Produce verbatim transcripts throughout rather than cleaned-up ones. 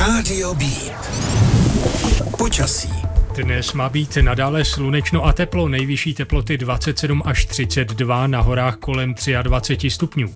Rádio B. Počasí. Dnes má být nadále slunečno a teplo, nejvyšší teploty dvacet sedm až třicet dva, na horách kolem dvacet tři stupňů.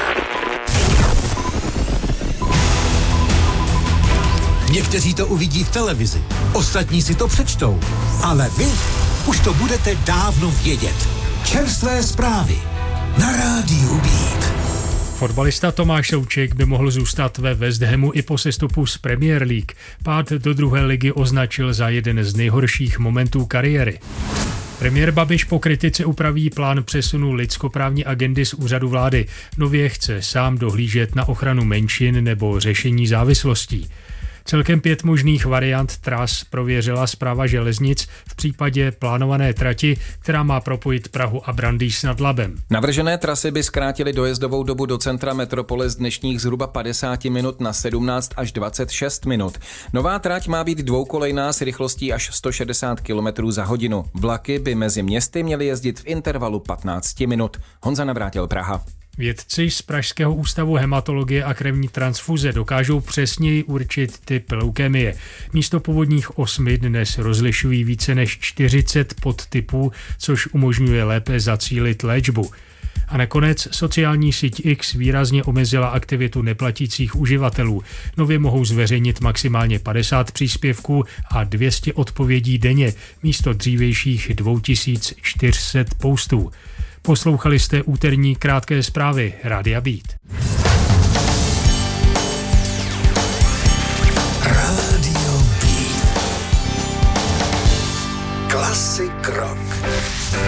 Někteří to uvidí v televizi, ostatní si to přečtou, ale vy už to budete dávno vědět. Čerstvé zprávy na Rádiu Beat. Fotbalista Tomáš Souček by mohl zůstat ve West Hamu i po sestupu z Premier League. Pád do druhé ligy označil za jeden z nejhorších momentů kariéry. Premiér Babiš po kritice upraví plán přesunu lidskoprávní agendy z úřadu vlády. Nově chce sám dohlížet na ochranu menšin nebo řešení závislostí. Celkem pět možných variant tras prověřila Správa železnic v případě plánované trati, která má propojit Prahu a Brandýs nad Labem. Navržené trasy by zkrátily dojezdovou dobu do centra metropole z dnešních zhruba padesát minut na sedmnáct až dvacet šest minut. Nová trať má být dvoukolejná s rychlostí až sto šedesát kilometrů za hodinu. Vlaky by mezi městy měly jezdit v intervalu patnáct minut. Honza Navrátil, Praha. Vědci z Pražského ústavu hematologie a krevní transfuze dokážou přesněji určit typ leukemie. Místo původních osmi dnes rozlišují více než čtyřicet podtypů, což umožňuje lépe zacílit léčbu. A nakonec sociální síť X výrazně omezila aktivitu neplatících uživatelů. Nově mohou zveřejnit maximálně padesát příspěvků a dvě stě odpovědí denně, místo dřívějších dva tisíce čtyři sta postů. Poslouchali jste úterní krátké zprávy Rádia Beat. Rádio Beat. Klasik rock.